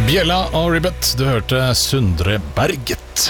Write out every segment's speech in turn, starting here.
Bjella og Ribbet, du hørte Sundre Berget.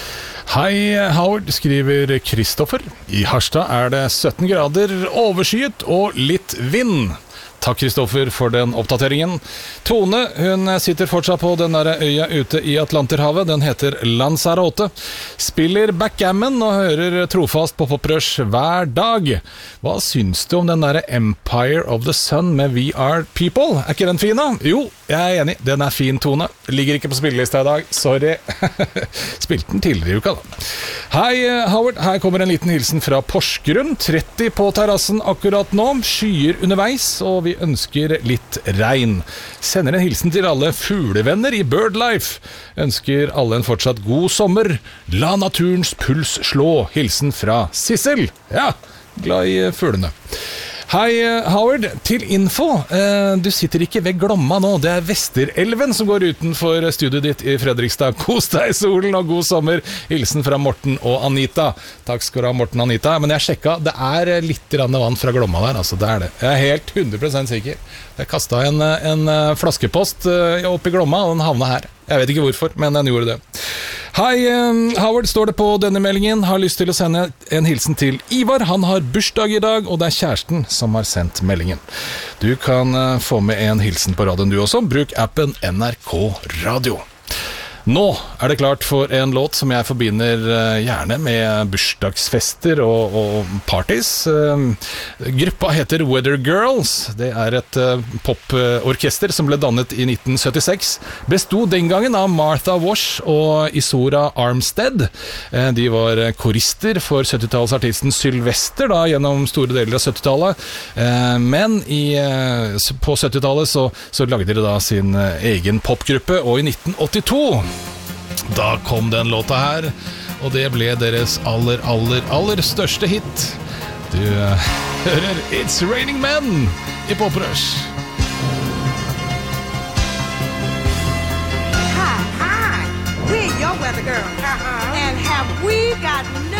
Hei Howard, skriver Kristoffer. I Harstad det 17 grader, overskyet og litt vind. Takk Kristoffer for den oppdateringen. Tone, hun sitter fortsatt på den der øya ute i Atlanterhavet. Den heter Lanzarote. Spiller backgammon og hører trofast på Poprush hver dag. Hva syns du om den der Empire of the Sun med We Are People? Ikke den fin da? Jo, jeg enig. Den fin, Tone. Ligger ikke på spillelista i dag. Sorry. Spilte den tidligere i uka da. Hei Howard, her kommer en liten hilsen fra Porsgrunn. 30 på terrassen akkurat nå. Skyer underveis, og vi ønsker litt regn. Sender en hilsen til alle fuglevenner i BirdLife. Ønsker alle en fortsatt god sommer. La naturens puls slå. Hilsen fra Sissel. Ja, glad i fuglene. Hei Howard, til info. Du sitter ikke ved Glomma nå. Det Vesterelven som går utenfor studioet ditt i Fredrikstad. Kos deg i solen og god sommer. Hilsen fra Morten og Anita. Takk skal du ha, Morten og Anita. Men jeg sjekket, det litt vann fra Glomma der. Altså, det det. Jeg helt 100% sikker. Jeg kastet en flaskepost opp i Glomma, og den havnet her. Jeg vet ikke hvorfor, men den gjorde det. Hei Howard, står det på denne meldingen. Har lyst til å sende en hilsen til Ivar. Han har bursdag i dag, og det kjæresten som har sendt meldingen. Du kan få med en hilsen på radioen du også. Bruk appen NRK Radio. Nå det klart for en låt som jeg forbinder gjerne med bursdagsfester og parties. Gruppa heter Weather Girls. Det et poporkester som ble dannet i 1976. Bestod den gangen av Martha Wash og Isora Armstead. De var korister for 70-tallsartisten Sylvester da, gjennom store deler av 70-tallet. Men på 70-tallet så lagde de da sin egen popgruppe, og i 1982 da kom den låta her, og det ble deres aller største hit. Du hører It's Raining Men i Poprush. Hi, we're your weather girl. And have we got